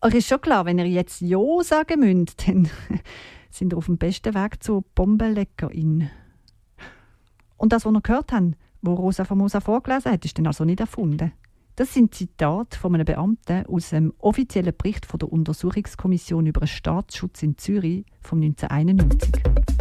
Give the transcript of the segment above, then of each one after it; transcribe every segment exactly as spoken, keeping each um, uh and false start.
Euch ist schon klar, wenn ihr jetzt Ja sagen müsst, dann sind ihr auf dem besten Weg zur Bombenleckerin. Und das, was ihr gehört habt, was Rosa Famosa vorgelesen hat, ist dann also nicht erfunden. Das sind Zitate von einem Beamten aus dem offiziellen Bericht von der Untersuchungskommission über den Staatsschutz in Zürich von neunzehnhunderteinundneunzig.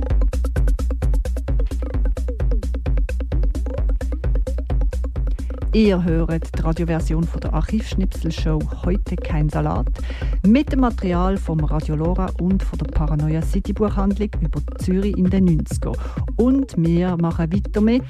Ihr hört die Radioversion von der Archivschnipsel-Show «Heute kein Salat» mit dem Material vom Radio Lora und von der Paranoia City Buchhandlung über Zürich in den neunzigern. Und wir machen weiter mit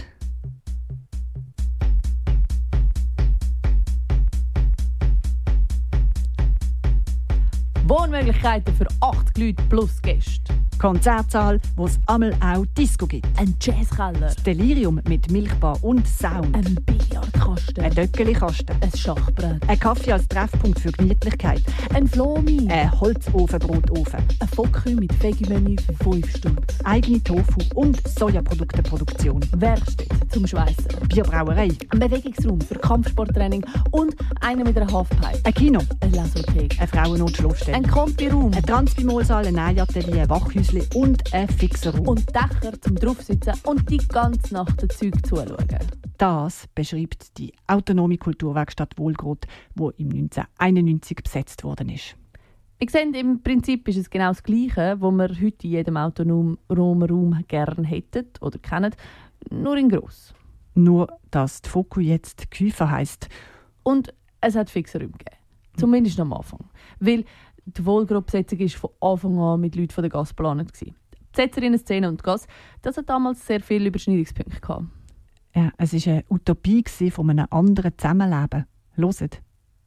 Wohnmöglichkeiten für achtzig Leute plus Gäste. Konzertsaal, wo es einmal auch Disco gibt. Ein Jazzkeller. Das Delirium mit Milchbar und Sound. Ein Billardkasten. Ein Döckelikasten. Ein Schachbrett. Ein Kaffee als Treffpunkt für Gemütlichkeit. Ein Flomi. Ein Holzofenbrotofen. Ein Focke mit Veggie-Menü für fünf Stunden. Eigene Tofu- und Sojaprodukteproduktion. Werkstätte zum Schweissen. Bierbrauerei. Ein Bewegungsraum für Kampfsporttraining und einer mit einer Halfpipe. Ein Kino. Eine Lasothek. Eine Frauennotschlafstelle. Ein Kompiraum. Ein Transbimolsaal, ein Nähatelier, ein Wachhäusli und ein Fixerraum. Und Dächer zum draufsitzen und die ganze Nacht den Zeug zuschauen. Das beschreibt die autonome Kulturwerkstatt Wohlgrod, die im neunzehnhunderteinundneunzig besetzt worden ist. Wir sehen, im Prinzip ist es genau das Gleiche, was wir heute in jedem autonomen Raum gerne hätten oder kennen, nur in gross. Nur, dass die Foku jetzt Küfer heisst. Und es hat Fixerräume gegeben. Zumindest am Anfang. Weil die Wohlgrod-Besetzung war von Anfang an mit Leuten von der Gas geplant. Die Besetzerinnen-Szene und Gas, das hat damals sehr viele Überschneidungspunkte gehabt. Ja, es war eine Utopie von einem anderen Zusammenleben. Hört.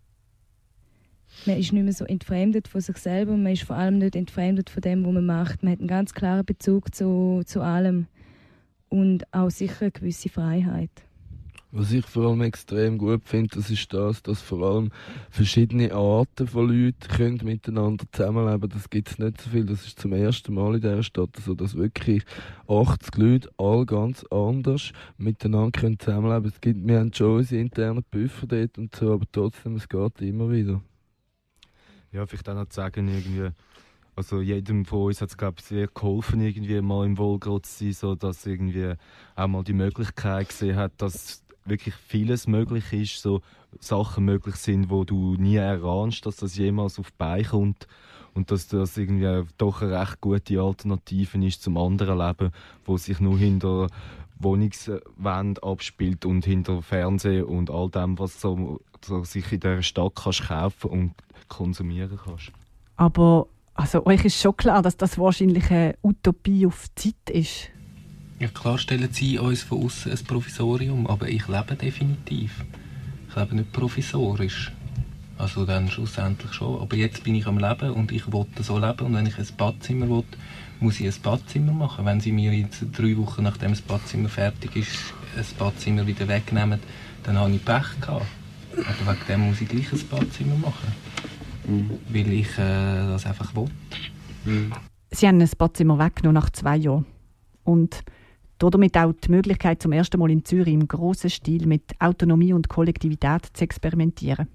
Man ist nicht mehr so entfremdet von sich selber und man ist vor allem nicht entfremdet von dem, was man macht. Man hat einen ganz klaren Bezug zu, zu allem und auch sicher eine gewisse Freiheit. Was ich vor allem extrem gut finde, das ist das, dass vor allem verschiedene Arten von Leuten können miteinander zusammenleben. Das gibt es nicht so viel. Das ist zum ersten Mal in dieser Stadt so, dass wirklich achtzig Leute alle ganz anders miteinander können zusammenleben. Es gibt, wir haben schon unsere internen Buffer dort und so, aber trotzdem, es geht immer wieder. Ja, vielleicht auch noch zu sagen, irgendwie, also jedem von uns hat es, glaube ich, sehr geholfen, irgendwie mal im Wohlgrod zu sein, so dass irgendwie auch mal die Möglichkeit gesehen hat, dass wirklich vieles möglich ist, so Sachen möglich sind, wo du nie erahnst, dass das jemals auf die Beine kommt und dass das irgendwie doch eine recht gute Alternative ist zum anderen Leben, wo sich nur hinter Wohnungswänden abspielt und hinter Fernsehen und all dem, was so, so sich in dieser Stadt kannst kaufen und konsumieren kannst. Aber also, euch ist schon klar, dass das wahrscheinlich eine Utopie auf Zeit ist. Ja, klar stellen Sie uns von außen ein Provisorium, aber ich lebe definitiv. Ich lebe nicht provisorisch. Also dann schlussendlich schon. Aber jetzt bin ich am Leben und ich will so leben. Und wenn ich ein Badzimmer will, muss ich ein Badzimmer machen. Wenn Sie mir jetzt drei Wochen nachdem das Badzimmer fertig ist, ein Badzimmer wieder wegnehmen, dann habe ich Pech gehabt. Aber wegen dem muss ich gleich ein Badzimmer machen. Mhm. Weil ich äh, das einfach will. Mhm. Sie haben ein Badzimmer weggenommen nach zwei Jahren. Und damit auch die Möglichkeit, zum ersten Mal in Zürich im grossen Stil mit Autonomie und Kollektivität zu experimentieren.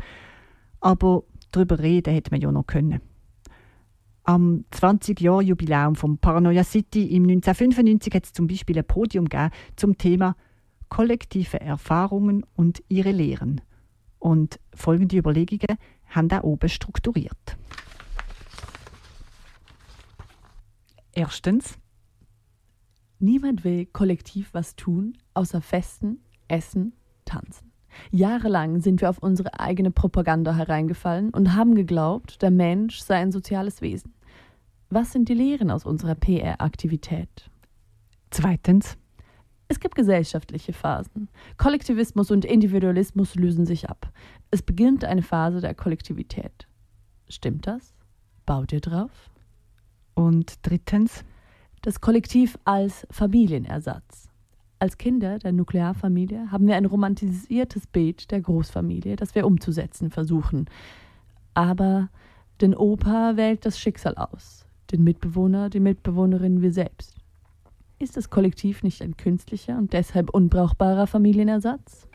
Aber darüber reden hätte man ja noch können. Am zwanzig-Jahr-Jubiläum vom Paranoia City im neunzehnhundertfünfundneunzig hat es zum Beispiel ein Podium gegeben zum Thema kollektive Erfahrungen und ihre Lehren. Und folgende Überlegungen haben da oben strukturiert. Erstens: Niemand will kollektiv was tun, außer festen, essen, tanzen. Jahrelang sind wir auf unsere eigene Propaganda hereingefallen und haben geglaubt, der Mensch sei ein soziales Wesen. Was sind die Lehren aus unserer P R-Aktivität? Zweitens: Es gibt gesellschaftliche Phasen. Kollektivismus und Individualismus lösen sich ab. Es beginnt eine Phase der Kollektivität. Stimmt das? Baut ihr drauf? Und drittens: Das Kollektiv als Familienersatz. Als Kinder der Nuklearfamilie haben wir ein romantisiertes Bild der Großfamilie, das wir umzusetzen versuchen. Aber den Opa wählt das Schicksal aus, den Mitbewohner, die Mitbewohnerin wir selbst. Ist das Kollektiv nicht ein künstlicher und deshalb unbrauchbarer Familienersatz?